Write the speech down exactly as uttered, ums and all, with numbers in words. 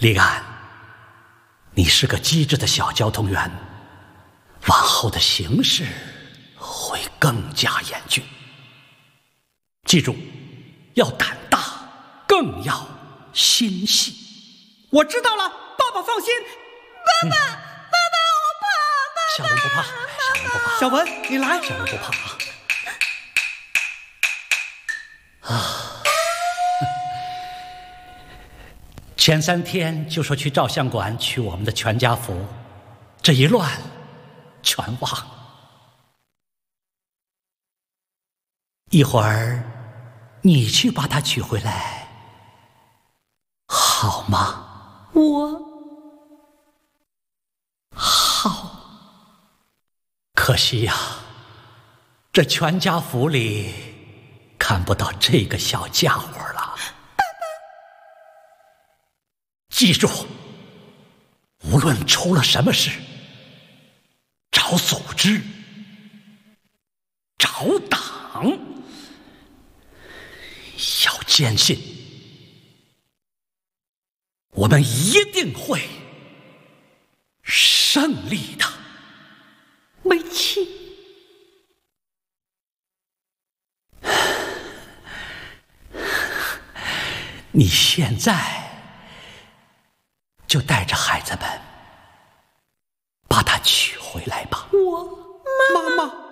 立安，你是个机智的小交通员，往后的形势会更加严峻。记住，要胆大，更要心细。 我知道了，爸爸放心。 爸爸，嗯、爸爸，我怕。爸爸， 小文不怕，小文不怕。 小文，你来。 小文不怕啊。啊，前三天就说去照相馆取我们的全家福，这一乱，全忘了。一会儿，你去把它取回来，好吗？ 我好。可惜呀、啊，这全家福里看不到这个小家伙了。爸爸， 记住，无论出了什么事，找组织，找党，要坚信我们一定会胜利的。 梅七， 你现在就带着孩子们把他取回来吧。 我妈妈。